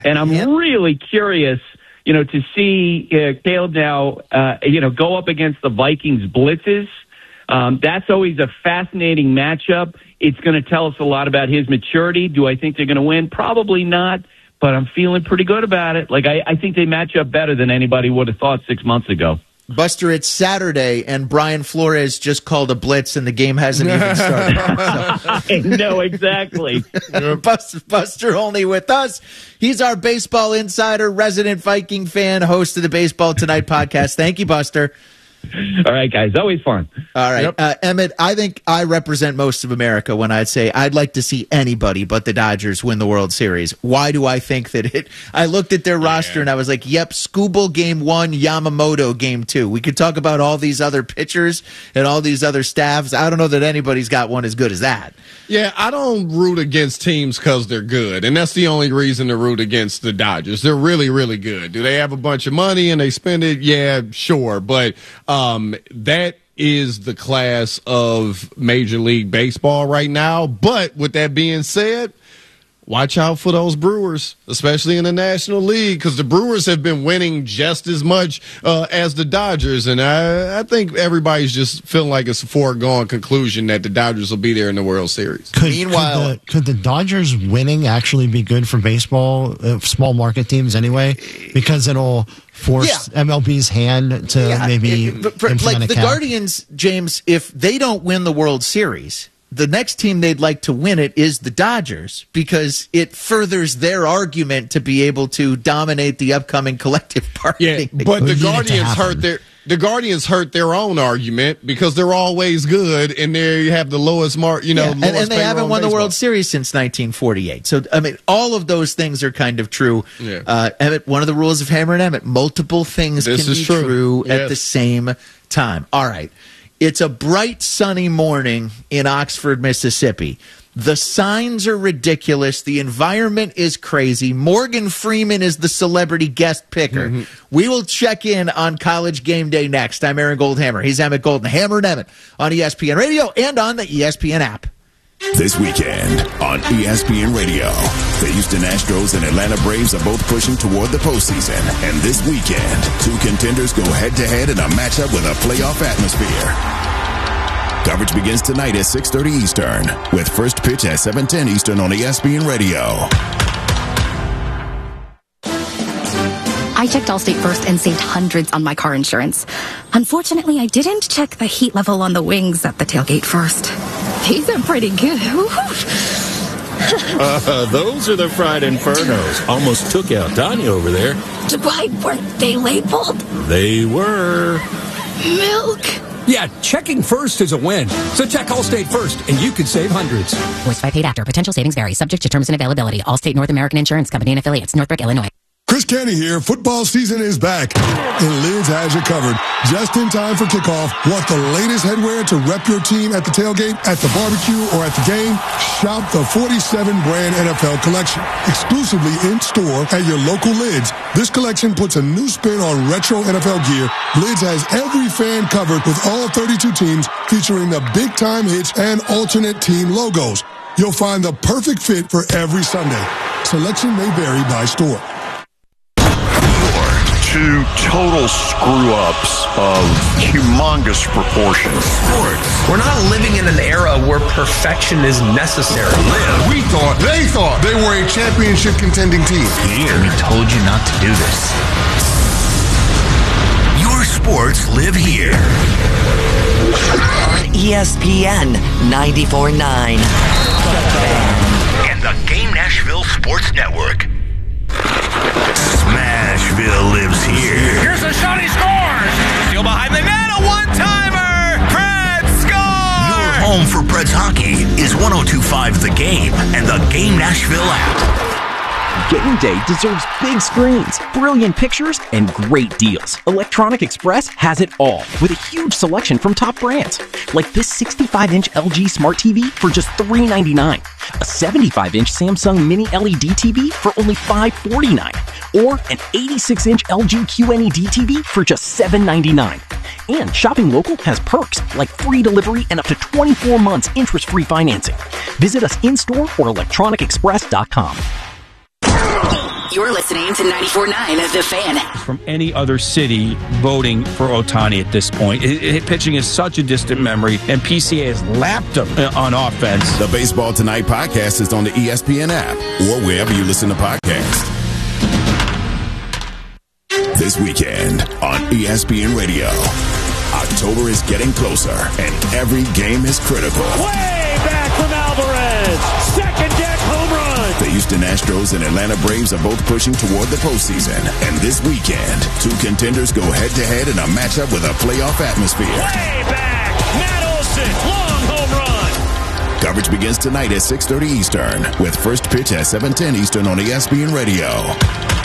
And I'm really curious, to see Caleb now, go up against the Vikings blitzes. That's always a fascinating matchup. It's going to tell us a lot about his maturity. Do I think they're going to win? Probably not, but I'm feeling pretty good about it. Like, I think they match up better than anybody would have thought 6 months ago. Buster, it's Saturday, and Brian Flores just called a blitz, and the game hasn't even started. No, exactly. Buster only with us. He's our baseball insider, resident Viking fan, host of the Baseball Tonight podcast. Thank you, Buster. All right, guys. Always fun. All right. Yep. Emmett, I think I represent most of America when I'd say I'd like to see anybody but the Dodgers win the World Series. Why do I think that I looked at their roster and I was like, yep, Skubal game 1, Yamamoto game 2. We could talk about all these other pitchers and all these other staffs. I don't know that anybody's got one as good as that. Yeah, I don't root against teams because they're good, and that's the only reason to root against the Dodgers. They're really, really good. Do they have a bunch of money and they spend it? Yeah, sure, but that is the class of Major League Baseball right now. But with that being said, watch out for those Brewers, especially in the National League, because the Brewers have been winning just as much as the Dodgers. And I think everybody's just feeling like it's a foregone conclusion that the Dodgers will be there in the World Series. Meanwhile, could the Dodgers winning actually be good for baseball, small market teams anyway? Because it'll force MLB's hand to maybe implement like a the cap. Guardians, James, if they don't win the World Series, the next team they'd like to win it is the Dodgers, because it furthers their argument to be able to dominate the upcoming collective bargaining. Yeah, but the Guardians hurt their own argument because they're always good and they have the lowest mark, and they haven't won the World Series since 1948. So I mean, all of those things are kind of true. Yeah. Emmett, one of the rules of Hammer and Emmett: multiple things can be true at the same time. All right. It's a bright, sunny morning in Oxford, Mississippi. The signs are ridiculous. The environment is crazy. Morgan Freeman is the celebrity guest picker. Mm-hmm. We will check in on College Game Day next. I'm Aaron Goldhammer. He's Emmett Golden. Hammer and Emmett on ESPN Radio and on the ESPN app. This weekend on ESPN Radio, the Houston Astros and Atlanta Braves are both pushing toward the postseason. And this weekend, two contenders go head-to-head in a matchup with a playoff atmosphere. Coverage begins tonight at 6:30 Eastern, with first pitch at 7:10 Eastern on ESPN Radio. I checked Allstate first and saved hundreds on my car insurance. Unfortunately, I didn't check the heat level on the wings at the tailgate first. These are pretty good. Those are the fried infernos. Almost took out Tanya over there. Why weren't they labeled? They were. Milk. Yeah, checking first is a win. So check Allstate first, and you could save hundreds. Voiced by Paid Actor. Potential savings vary. Subject to terms and availability. Allstate North American Insurance Company and affiliates. Northbrook, Illinois. Chris Kenny here. Football season is back, and Lids has you covered. Just in time for kickoff. Want the latest headwear to rep your team at the tailgate, at the barbecue, or at the game? Shop the 47-brand NFL collection. Exclusively in-store at your local Lids. This collection puts a new spin on retro NFL gear. Lids has every fan covered with all 32 teams, featuring the big-time hits and alternate team logos. You'll find the perfect fit for every Sunday. Selection may vary by store. Two total screw-ups of humongous proportions. Sports. We're not living in an era where perfection is necessary. They thought they were a championship contending team. Here, we told you not to do this. Your sports live here. On ESPN 94.9. And the Game Nashville Sports Network. Smashville lives here. Here's a shot, he scores! Steal behind the net, a one-timer! Preds score! Your home for Preds hockey is 102.5 The Game and the Game Nashville app. Game day deserves big screens, brilliant pictures, and great deals. Electronic Express has it all, with a huge selection from top brands. Like this 65-inch LG Smart TV for just $399. A 75-inch Samsung Mini LED TV for only $549. Or an 86-inch LG QNED TV for just $799. And shopping local has perks like free delivery and up to 24 months interest-free financing. Visit us in-store or electronicexpress.com. You're listening to 94.9 The Fan. From any other city voting for Ohtani at this point. Pitching is such a distant memory, and PCA has lapped him on offense. The Baseball Tonight podcast is on the ESPN app or wherever you listen to podcasts. This weekend on ESPN Radio, October is getting closer, and every game is critical. Way back from Alvarez. Second deck home run. The Houston Astros and Atlanta Braves are both pushing toward the postseason. And this weekend, two contenders go head-to-head in a matchup with a playoff atmosphere. Way back. Matt Olson. Long home run. Coverage begins tonight at 6:30 Eastern with first pitch at 7:10 Eastern on ESPN Radio.